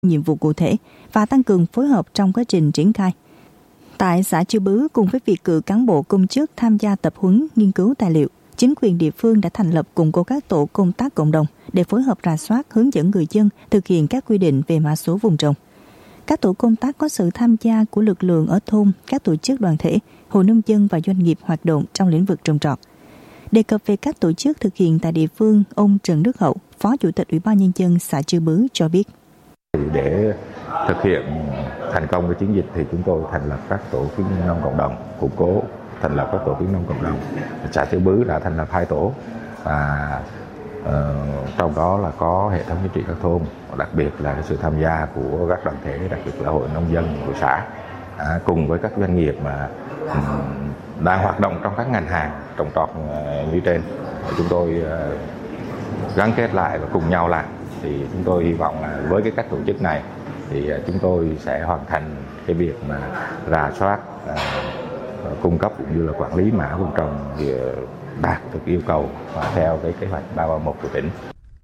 nhiệm vụ cụ thể và tăng cường phối hợp trong quá trình triển khai. Tại xã Chư Bứ, cùng với việc cử cán bộ công chức tham gia tập huấn, nghiên cứu tài liệu, chính quyền địa phương đã thành lập củng cố các tổ công tác cộng đồng để phối hợp rà soát, hướng dẫn người dân thực hiện các quy định về mã số vùng trồng. Các tổ công tác có sự tham gia của lực lượng ở thôn, các tổ chức đoàn thể, hội nông dân và doanh nghiệp hoạt động trong lĩnh vực trồng trọt. Đề cập về các tổ chức thực hiện tại địa phương, ông Trần Đức Hậu, Phó Chủ tịch Ủy ban Nhân dân xã Chư Bứ cho biết. Để thực hiện thành công cái chiến dịch thì chúng tôi thành lập các tổ khuyến nông cộng đồng, củng cố thành lập các tổ khuyến nông cộng đồng. Xã Chư Bứ đã thành lập 2 tổ và trong đó là có hệ thống chính trị các thôn, đặc biệt là cái sự tham gia của các đoàn thể, đặc biệt là hội nông dân của xã, cùng với các doanh nghiệp mà đang hoạt động trong các ngành hàng trồng trọt như trên. Chúng tôi gắn kết lại và cùng nhau làm. Thì chúng tôi hy vọng là với các tổ chức này thì chúng tôi sẽ hoàn thành cái việc mà rà soát, cung cấp cũng như là quản lý mã vùng trồng đạt được yêu cầu và theo cái kế hoạch 331 của tỉnh.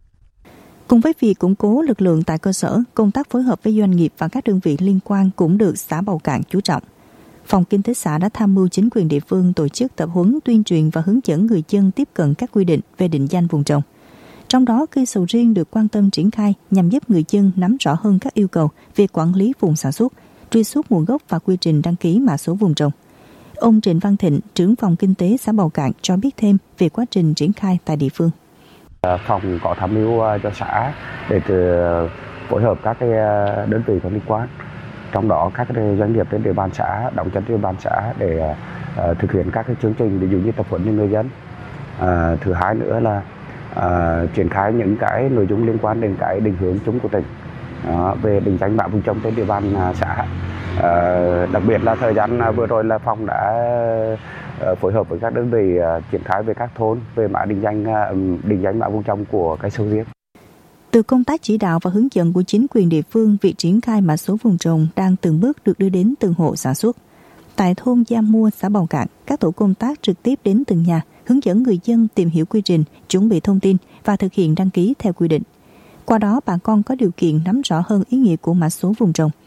Cùng với việc củng cố lực lượng tại cơ sở, công tác phối hợp với doanh nghiệp và các đơn vị liên quan cũng được xã Bầu Cạn chú trọng. Phòng Kinh tế xã đã tham mưu chính quyền địa phương tổ chức tập huấn, tuyên truyền và hướng dẫn người dân tiếp cận các quy định về định danh vùng trồng. Trong đó, cây sầu riêng được quan tâm triển khai nhằm giúp người dân nắm rõ hơn các yêu cầu về quản lý vùng sản xuất, truy xuất nguồn gốc và quy trình đăng ký mã số vùng trồng. Ông Trịnh Văn Thịnh, trưởng phòng kinh tế xã Bầu Cạn cho biết thêm về quá trình triển khai tại địa phương. Phòng có tham mưu cho xã để phối hợp các cái đơn vị có liên quan, trong đó các doanh nghiệp trên địa bàn xã, đóng chân trên địa bàn xã để thực hiện các cái chương trình ví dụ như tập huấn cho người dân. Thứ hai nữa là triển khai những cái nội dung liên quan đến cái định hướng chung của tỉnh về định danh mã vùng trồng trên địa bàn xã. Đặc biệt là thời gian vừa rồi là phòng đã phối hợp với các đơn vị triển khai về các thôn về mã định danh mã vùng trồng của cây sầu riêng. Từ công tác chỉ đạo và hướng dẫn của chính quyền địa phương, việc triển khai mã số vùng trồng đang từng bước được đưa đến từng hộ sản xuất. Tại thôn Gia Mua, xã Bầu Cạn, các tổ công tác trực tiếp đến từng nhà, hướng dẫn người dân tìm hiểu quy trình, chuẩn bị thông tin và thực hiện đăng ký theo quy định. Qua đó, bà con có điều kiện nắm rõ hơn ý nghĩa của mã số vùng trồng,